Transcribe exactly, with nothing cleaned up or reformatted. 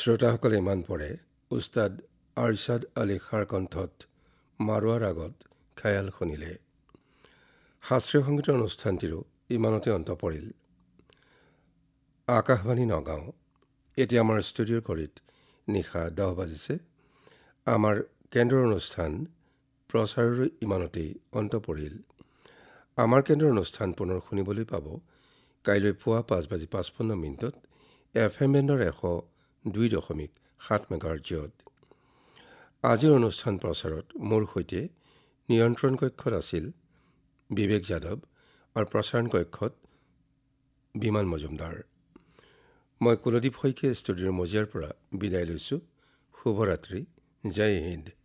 শ্ৰোতাসকলে ইমান পৰে উস্তাদ আৰছাদ আলী খাঁৰ কণ্ঠত মাৰোৱাৰ আগত খায়াল শুনিলে। শাস্ত্ৰীয় সংগীতৰ অনুষ্ঠানটিৰো ইমানতে অন্ত পৰিল। আকাশবাণী নগাঁও। এতিয়া আমাৰ ষ্টুডিঅ'ৰ ঘড়ীত নিশা দহ বাজিছে। আমাৰ কেন্দ্ৰৰ অনুষ্ঠান প্ৰচাৰৰো ইমানতেই অন্ত পৰিল। আমাৰ কেন্দ্ৰৰ অনুষ্ঠান পুনৰ শুনিবলৈ পাব কাইলৈ পুৱা পাঁচ বাজি পাঁচপন্ন মিনিটত এফ এম বেণ্ডৰ এশ দুই দশমিক সাত মেগাহাৰ্টজত। আজিৰ অনুষ্ঠান প্ৰচাৰত মোৰ সৈতে নিয়ন্ত্ৰণ কক্ষত আছিল বিবেক যাদৱ আৰু প্ৰচাৰণ কক্ষত বিমান মজুমদাৰ। মই কুলদীপ শইকীয়া ষ্টুডিঅ'ৰ মজিয়াৰ পৰা বিদায় লৈছোঁ। শুভৰাত্ৰি। জয় হিন্দ।